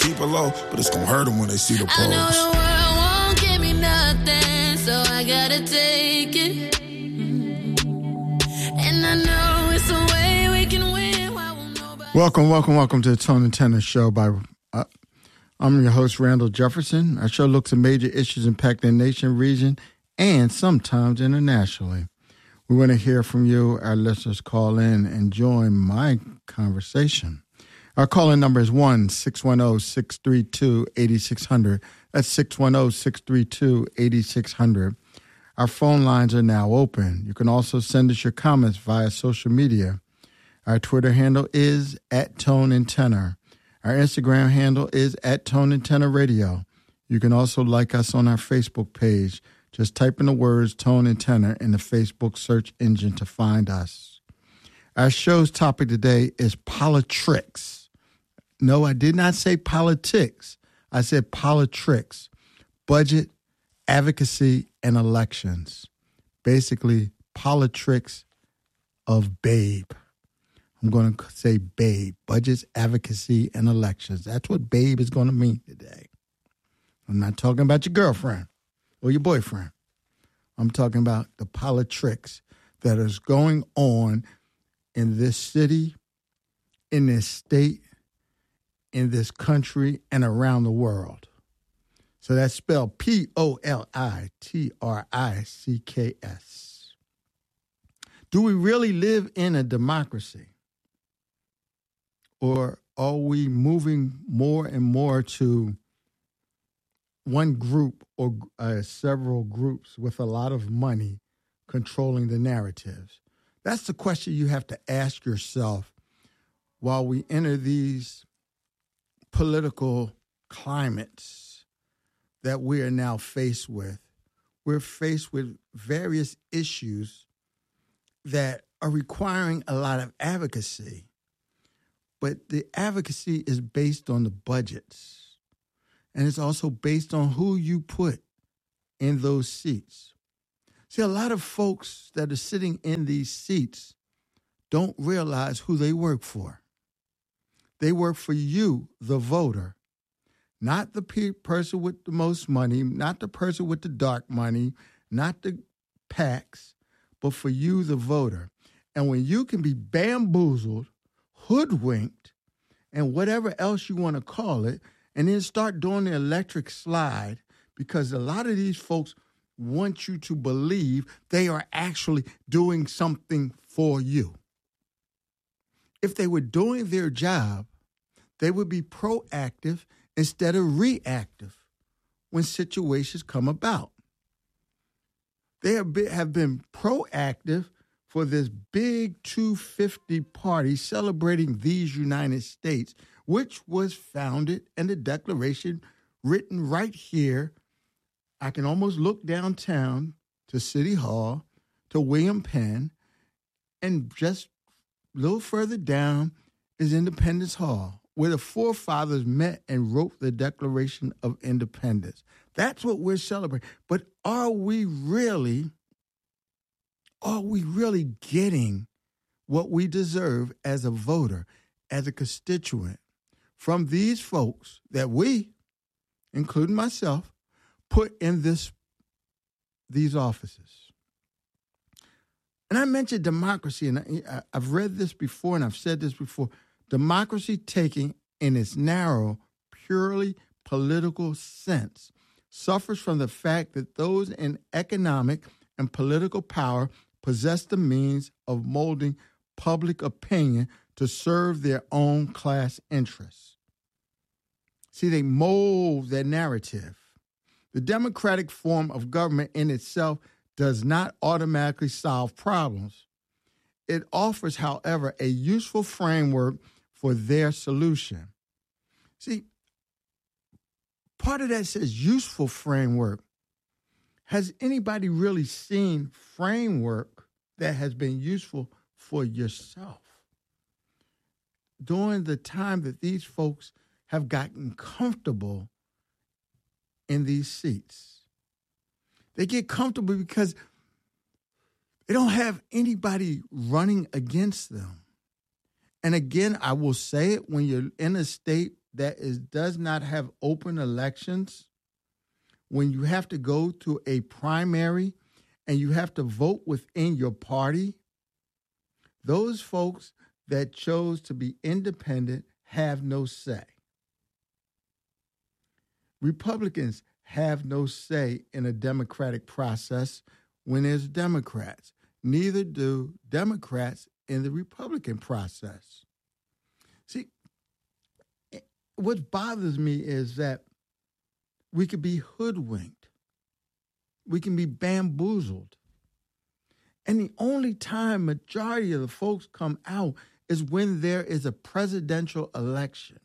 keep it low, but it's gonna hurt them when they see the post. I know the world won't give me nothing, so I gotta take it. And I know it's a way we can win. Why won't nobody... Welcome to the Tone and Tenor Show. I'm your host, Randall Jefferson. Our show looks at major issues impacting the nation, region, and sometimes internationally. We want to hear from you. Our listeners call in and join my conversation. Our call-in number is 1-610-632-8600. That's 610-632-8600. Our phone lines are now open. You can also send us your comments via social media. Our Twitter handle is @ToneAndTenor. Our Instagram handle is @ToneAndTenorRadio. You can also like us on our Facebook page. Just type in the words Tone and Tenor in the Facebook search engine to find us. Our show's topic today is politricks. No, I did not say politics. I said politricks. Budget, advocacy, and elections. Basically, politricks of BABE. I'm going to say BABE. Budgets, advocacy, and elections. That's what BABE is going to mean today. I'm not talking about your girlfriend or your boyfriend. I'm talking about the politricks that is going on in this city, in this state, in this country, and around the world. So that's spelled POLITRICKS. Do we really live in a democracy? Or are we moving more and more to one group or several groups with a lot of money controlling the narratives? That's the question you have to ask yourself while we enter these political climates that we are now faced with. We're faced with various issues that are requiring a lot of advocacy, but the advocacy is based on the budgets. And it's also based on who you put in those seats. See, a lot of folks that are sitting in these seats don't realize who they work for. They work for you, the voter, not the person with the most money, not the person with the dark money, not the PACs, but for you, the voter. And when you can be bamboozled, hoodwinked, and whatever else you want to call it, and then start doing the electric slide, because a lot of these folks want you to believe they are actually doing something for you. If they were doing their job, they would be proactive instead of reactive when situations come about. They have been proactive for this big 250 party celebrating these United States, which was founded in the Declaration written right here. I can almost look downtown to City Hall, to William Penn, and just a little further down is Independence Hall, where the forefathers met and wrote the Declaration of Independence. That's what we're celebrating. But are we really getting what we deserve as a voter, as a constituent, from these folks that we, including myself, put in these offices? And I mentioned democracy, and I've read this before, and I've said this before. Democracy, taking in its narrow, purely political sense, suffers from the fact that those in economic and political power possess the means of molding public opinion to serve their own class interests. See, they mold their narrative. The democratic form of government in itself does not automatically solve problems. It offers, however, a useful framework for their solution. See, part of that says useful framework. Has anybody really seen framework that has been useful for yourself? During the time that these folks have gotten comfortable in these seats. They get comfortable because they don't have anybody running against them. And again, I will say it, when you're in a state does not have open elections, when you have to go to a primary and you have to vote within your party, those folks that chose to be independent have no say. Republicans have no say in a democratic process when there's Democrats. Neither do Democrats in the Republican process. See, what bothers me is that we could be hoodwinked. We can be bamboozled. And the only time majority of the folks come out is when there is a presidential election.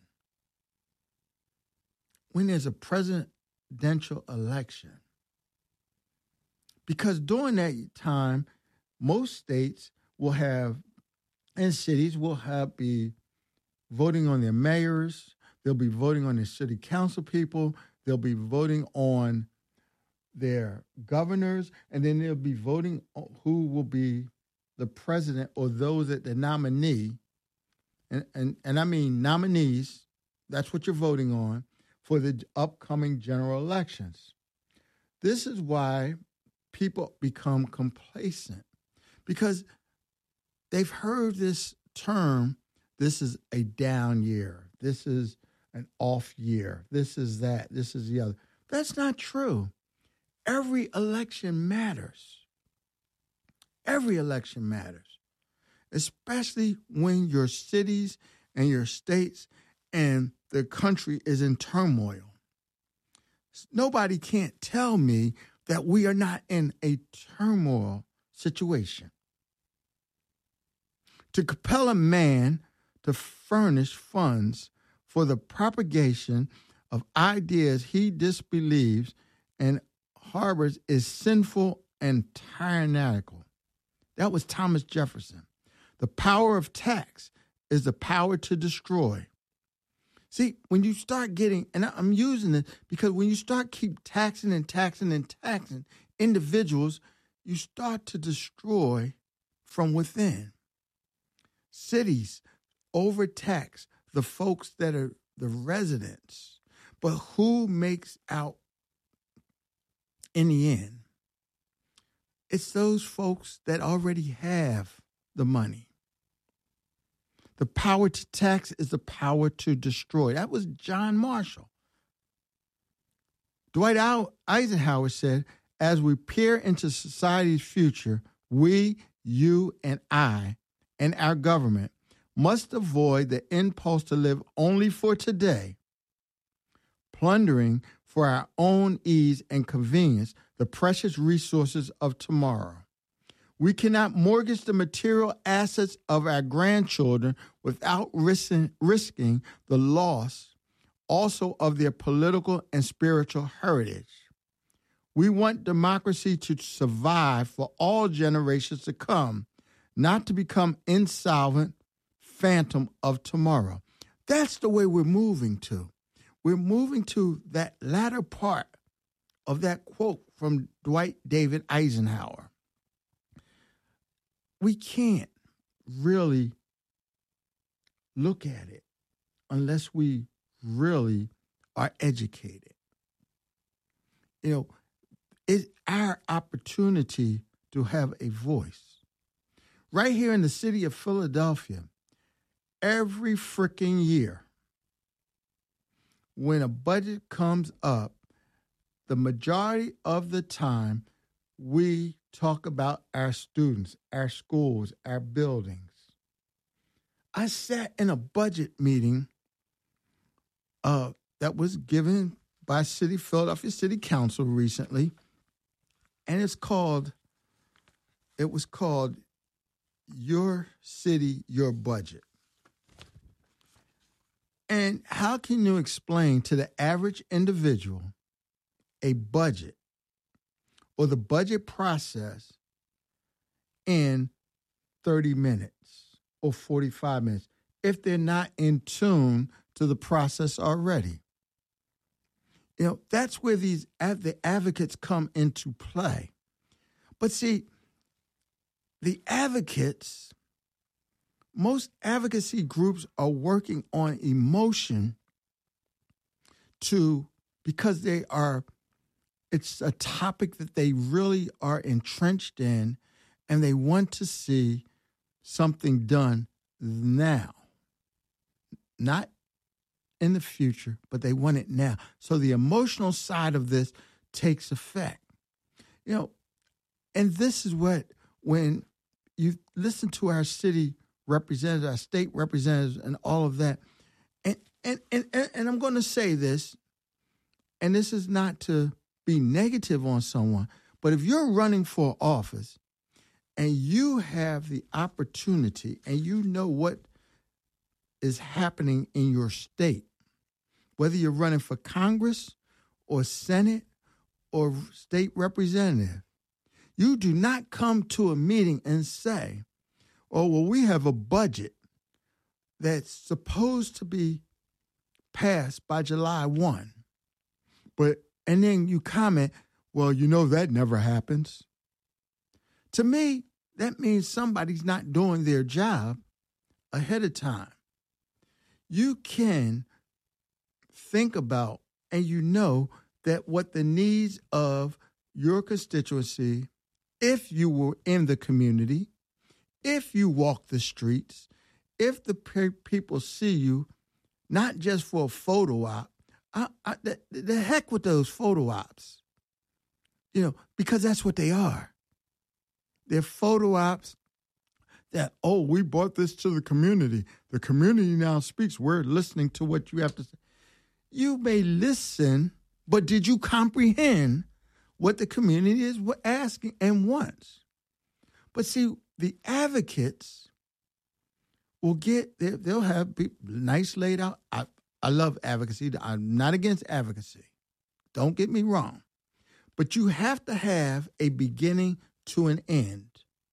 When there's a presidential election. Because during that time, most states will have, and cities will be voting on their mayors, they'll be voting on their city council people, they'll be voting on their governors, and then they'll be voting on who will be the president or those that the nominee, and I mean nominees, that's what you're voting on for the upcoming general elections. This is why people become complacent, because they've heard this term, this is a down year, this is an off year, this is that, this is the other. That's not true. Every election matters. Every election matters, especially when your cities and your states and the country is in turmoil. Nobody can't tell me that we are not in a turmoil situation. To compel a man to furnish funds for the propagation of ideas he disbelieves and harbors is sinful and tyrannical. That was Thomas Jefferson. The power of tax is the power to destroy. See, when you start getting, and I'm using it because when you start keep taxing and taxing and taxing individuals, you start to destroy from within. Cities overtax the folks that are the residents, but who makes out in the end? It's those folks that already have the money. The power to tax is the power to destroy. That was John Marshall. Dwight Eisenhower said, as we peer into society's future, we, you, and I, and our government must avoid the impulse to live only for today, plundering for our own ease and convenience the precious resources of tomorrow. We cannot mortgage the material assets of our grandchildren without risking the loss also of their political and spiritual heritage. We want democracy to survive for all generations to come, not to become insolvent phantom of tomorrow. That's the way we're moving to. We're moving to that latter part of that quote from Dwight David Eisenhower. We can't really look at it unless we really are educated. You know, it's our opportunity to have a voice. Right here in the city of Philadelphia, every freaking year, when a budget comes up, the majority of the time, we talk about our students, our schools, our buildings. I sat in a budget meeting that was given by Philadelphia City Council recently, and it was called Your City, Your Budget. And how can you explain to the average individual a budget or the budget process in 30 minutes or 45 minutes if they're not in tune to the process already? You know, that's where the advocates come into play. But see, the advocates, most advocacy groups are working on emotion because it's a topic that they really are entrenched in, and they want to see something done now. Not in the future, but they want it now. So the emotional side of this takes effect. And this is what, when you listen to our city representatives, our state representatives, and all of that, and I'm going to say this, and this is not to be negative on someone, but if you're running for office and you have the opportunity and you know what is happening in your state, whether you're running for Congress or Senate or state representative, you do not come to a meeting and say, oh, well, we have a budget that's supposed to be passed by July 1. And then you comment, well, that never happens. To me, that means somebody's not doing their job ahead of time. You can think about, and that what the needs of your constituency, if you were in the community, if you walk the streets, if the people see you, not just for a photo op, the heck with those photo ops, because that's what they are. They're photo ops that, we brought this to the community. The community now speaks. We're listening to what you have to say. You may listen, but did you comprehend what the community is asking and wants? But see, the advocates will they'll have nice laid out. I love advocacy. I'm not against advocacy. Don't get me wrong. But you have to have a beginning to an end.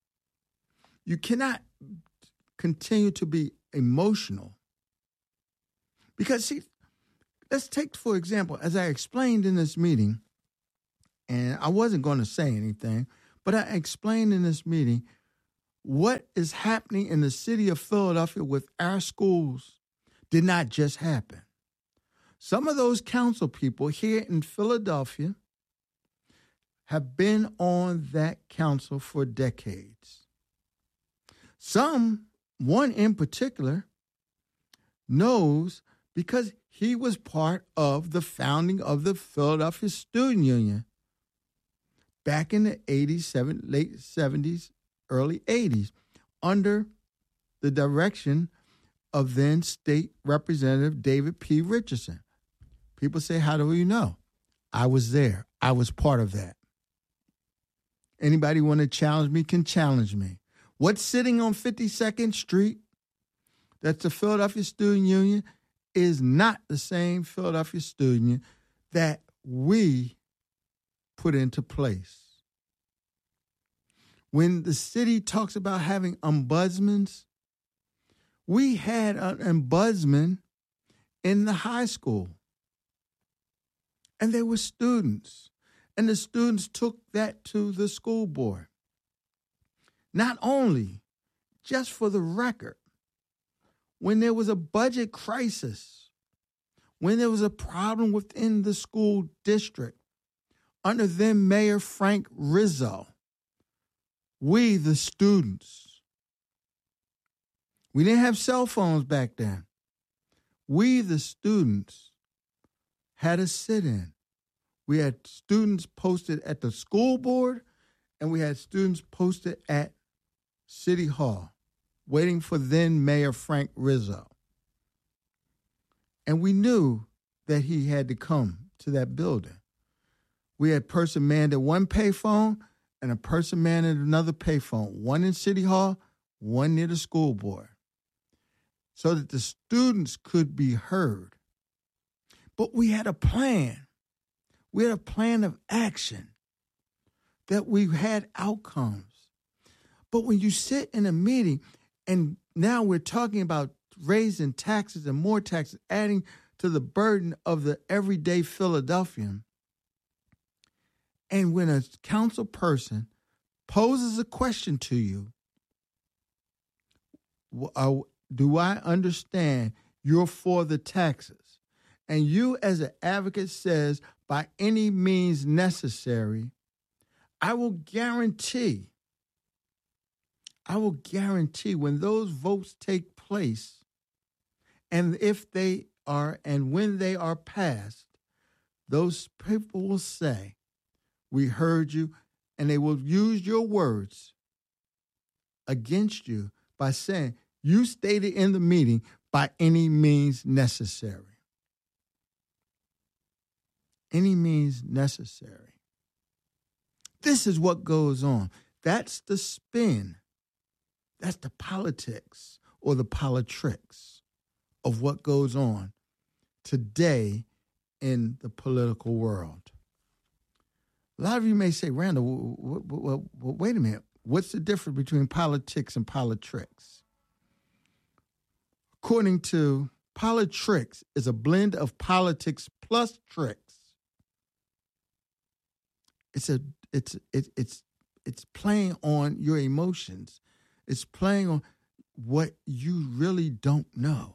You cannot continue to be emotional. Because, see, let's take, for example, as I explained in this meeting, and I wasn't going to say anything, but I explained in this meeting what is happening in the city of Philadelphia with our schools did not just happen. Some of those council people here in Philadelphia have been on that council for decades. One in particular, knows because he was part of the founding of the Philadelphia Student Union back in the 80s, late 70s, early 80s, under the direction of then State Representative David P. Richardson. People say, how do you know? I was there. I was part of that. Anybody want to challenge me can challenge me. What's sitting on 52nd Street, that's the Philadelphia Student Union, is not the same Philadelphia Student Union that we put into place. When the city talks about having ombudsmen, we had an ombudsman in the high school. And they were students. And the students took that to the school board. Not only, just for the record, when there was a budget crisis, when there was a problem within the school district, under then Mayor Frank Rizzo, we, the students, we didn't have cell phones back then. We, the students, had a sit-in. We had students posted at the school board, and we had students posted at City Hall, waiting for then Mayor Frank Rizzo. And we knew that he had to come to that building. We had a person manned at one payphone and a person manned at another payphone, one in City Hall, one near the school board, so that the students could be heard. But we had a plan. We had a plan of action, that we had outcomes. But when you sit in a meeting, and now we're talking about raising taxes and more taxes, adding to the burden of the everyday Philadelphian, and when a council person poses a question to you, do I understand you're for the taxes? and you as an advocate says, by any means necessary, I will guarantee when those votes take place, and when they are passed, those people will say, we heard you, and they will use your words against you by saying, you stated in the meeting, by any means necessary. Any means necessary. This is what goes on. That's the spin. That's the politics or the politricks of what goes on today in the political world. A lot of you may say, Randall, wait a minute. What's the difference between politics and politricks? According to politricks, is a blend of politics plus tricks. It's playing on your emotions. It's playing on what you really don't know.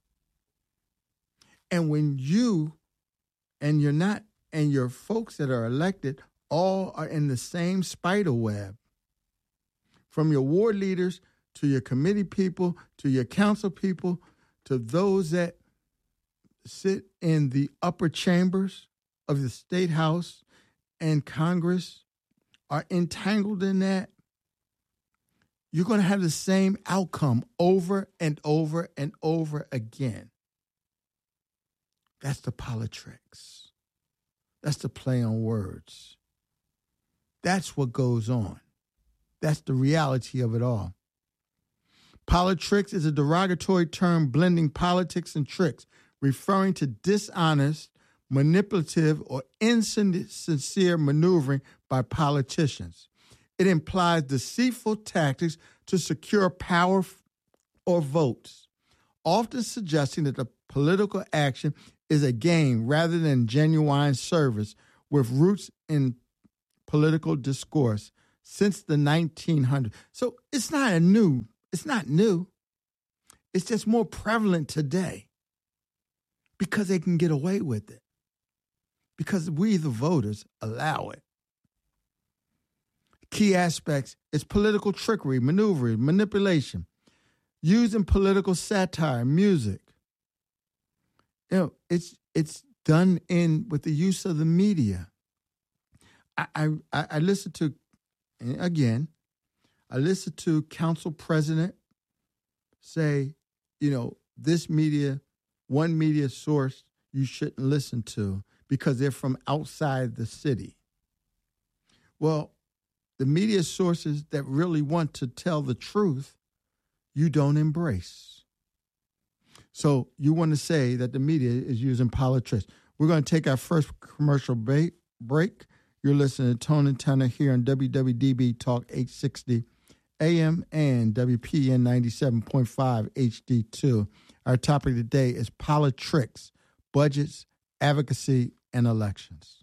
And when you and your folks that are elected all are in the same spider web, from your ward leaders to your committee people, to your council people, to those that sit in the upper chambers of the State House and Congress are entangled in that, you're going to have the same outcome over and over and over again. That's the politricks. That's the play on words. That's what goes on. That's the reality of it all. Politricks is a derogatory term blending politics and tricks, referring to dishonest, manipulative, or insincere maneuvering by politicians. It implies deceitful tactics to secure power or votes, often suggesting that the political action is a game rather than genuine service, with roots in political discourse since the 1900s. So it's not new. It's just more prevalent today because they can get away with it, because we, the voters, allow it. Key aspects is political trickery, maneuvering, manipulation, using political satire, music. It's done with the use of the media. I listened to, again, I listened to council president say, this media, one media source you shouldn't listen to because they're from outside the city. Well, the media sources that really want to tell the truth, you don't embrace. So you want to say that the media is using politricks. We're going to take our first commercial break. You're listening to Tone and Tanner here on WWDB Talk 860 AM and WPN 97.5 HD2. Our topic today is politricks, budgets, advocacy, and elections.